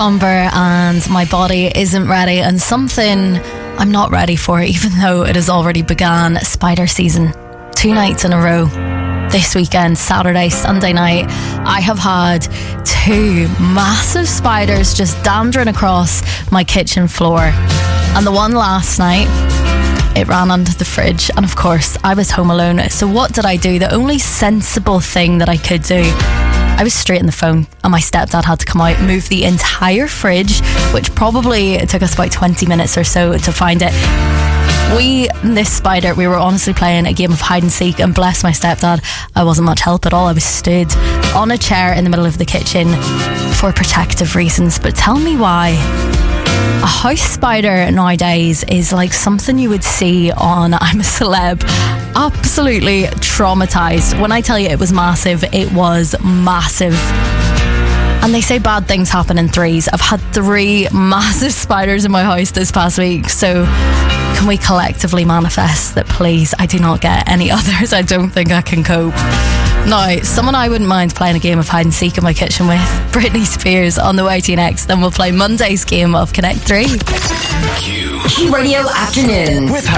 Umber and My Body Isn't Ready, and something I'm not ready for, even though it has already begun. Spider season, 2 nights in a row. This weekend, Saturday, Sunday night, I have had 2 massive spiders just dandering across my kitchen floor. And the one last night, it ran under the fridge, and of course I was home alone. So what did I do? The only sensible thing that I could do, I was straight on the phone, and my stepdad had to come out, move the entire fridge, which probably took us about 20 minutes or so to find it. This spider, we were honestly playing a game of hide and seek, and bless my stepdad, I wasn't much help at all. I was stood on a chair in the middle of the kitchen for protective reasons. But tell me why a house spider nowadays is like something you would see on I'm a Celeb. Absolutely traumatised. When I tell you it was massive, it was massive. And they say bad things happen in threes. I've had 3 massive spiders in my house this past week. So can we collectively manifest that, please, I do not get any others? I don't think I can cope. Now, someone I wouldn't mind playing a game of hide and seek in my kitchen with, Britney Spears, on the way to you next. Then we'll play Monday's game of Connect 3. Q Radio Afternoon with